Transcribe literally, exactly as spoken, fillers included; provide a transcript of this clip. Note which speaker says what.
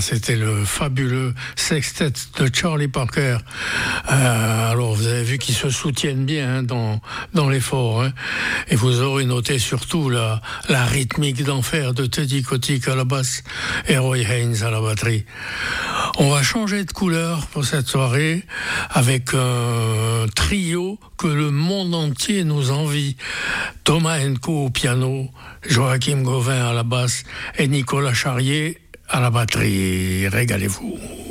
Speaker 1: c'était le fabuleux sextet de Charlie Parker. Euh, alors, vous avez vu qu'ils se soutiennent bien hein, dans, dans l'effort. Hein. Et vous aurez noté surtout la, la rythmique d'enfer de Teddy Kotick à la basse et Roy Haynes à la batterie. On va changer de couleur pour cette soirée avec un trio que le monde entier nous envie. Thomas Henko au piano, Joachim Gauvin à la basse et Nicolas Charrier à la batterie. Régalez-vous.